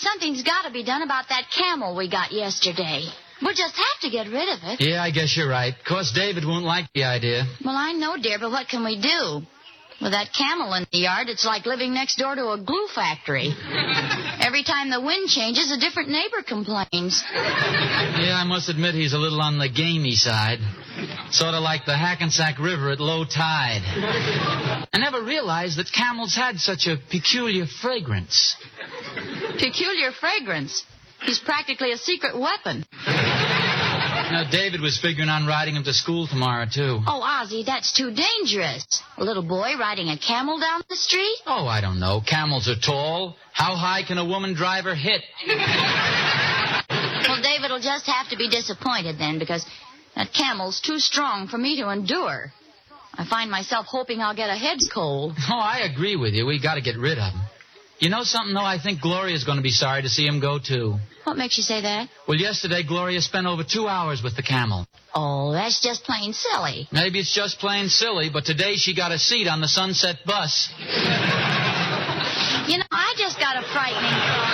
something's got to be done about that camel we got yesterday. We'll just have to get rid of it. Yeah, I guess you're right. Of course, David won't like the idea. Well, I know, dear, but what can we do? With that camel in the yard, it's like living next door to a glue factory. Every time the wind changes, a different neighbor complains. Yeah, I must admit he's a little on the gamey side. Sort of like the Hackensack River at low tide. I never realized that camels had such a peculiar fragrance. Peculiar fragrance? He's practically a secret weapon. Now, David was figuring on riding him to school tomorrow, too. Oh, Ozzie, that's too dangerous. A little boy riding a camel down the street? Oh, I don't know. Camels are tall. How high can a woman driver hit? Well, David will just have to be disappointed then, because that camel's too strong for me to endure. I find myself hoping I'll get a head cold. Oh, I agree with you. We got to get rid of him. You know something, though? I think Gloria's going to be sorry to see him go, too. What makes you say that? Well, yesterday, Gloria spent over 2 hours with the camel. Oh, that's just plain silly. Maybe it's just plain silly, but today she got a seat on the Sunset bus. You know, I just got a frightening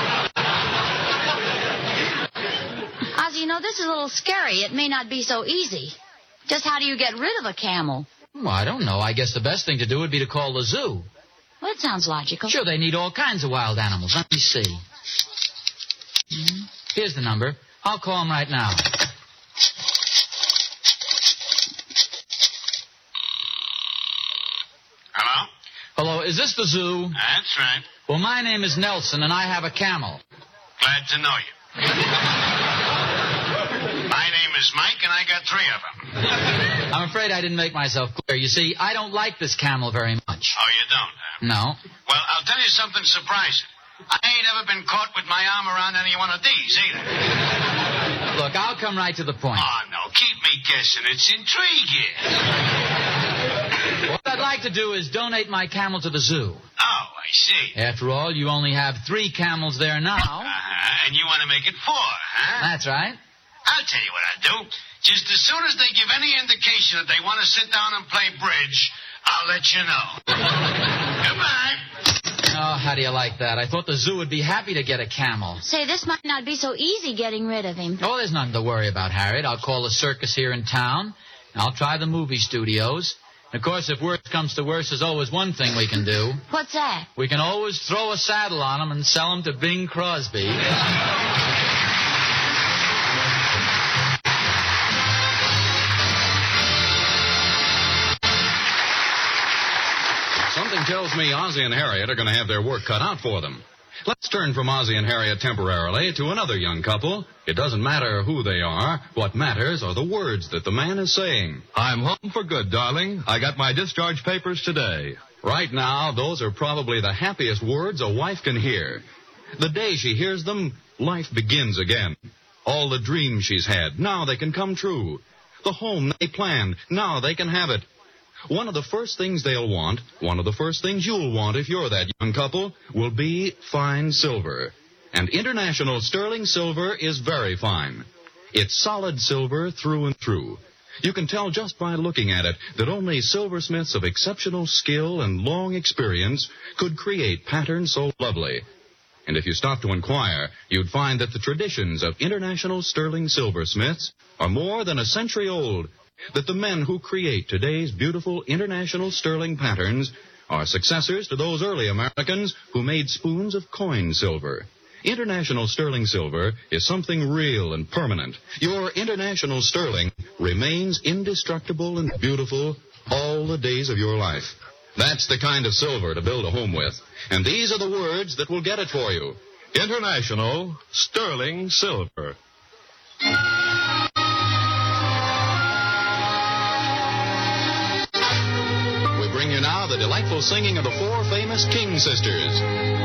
thought. Ozzie, you know, this is a little scary. It may not be so easy. Just how do you get rid of a camel? Well, I don't know. I guess the best thing to do would be to call the zoo. Well, that sounds logical. Sure, they need all kinds of wild animals. Let me see. Here's the number. I'll call them right now. Hello? Hello, is this the zoo? That's right. Well, my name is Nelson, and I have a camel. Glad to know you. My name is Mike, and I got 3 of them. I'm afraid I didn't make myself clear. You see, I don't like this camel very much. Oh, you don't, huh? No. Well, I'll tell you something surprising. I ain't ever been caught with my arm around any one of these, either. Look, I'll come right to the point. Oh, no, keep me guessing. It's intriguing. What I'd like to do is donate my camel to the zoo. Oh, I see. After all, you only have 3 camels there now. And you want to make it 4, huh? That's right. I'll tell you what I'll do. Just as soon as they give any indication that they want to sit down and play bridge, I'll let you know. Goodbye. Oh, how do you like that? I thought the zoo would be happy to get a camel. Say, this might not be so easy getting rid of him. Oh, there's nothing to worry about, Harriet. I'll call the circus here in town. I'll try the movie studios. Of course, if worse comes to worse, there's always one thing we can do. What's that? We can always throw a saddle on him and sell him to Bing Crosby. Something tells me Ozzie and Harriet are going to have their work cut out for them. Let's turn from Ozzie and Harriet temporarily to another young couple. It doesn't matter who they are. What matters are the words that the man is saying. I'm home for good, darling. I got my discharge papers today. Right now, those are probably the happiest words a wife can hear. The day she hears them, life begins again. All the dreams she's had, now they can come true. The home they planned, now they can have it. One of the first things they'll want, one of the first things you'll want if you're that young couple, will be fine silver. And International Sterling Silver is very fine. It's solid silver through and through. You can tell just by looking at it that only silversmiths of exceptional skill and long experience could create patterns so lovely. And if you stop to inquire, you'd find that the traditions of International Sterling Silversmiths are more than a century old, that the men who create today's beautiful international sterling patterns are successors to those early Americans who made spoons of coin silver. International Sterling Silver is something real and permanent. Your International Sterling remains indestructible and beautiful all the days of your life. That's the kind of silver to build a home with. And these are the words that will get it for you. International Sterling Silver. We bring you now the delightful singing of the 4 famous King sisters.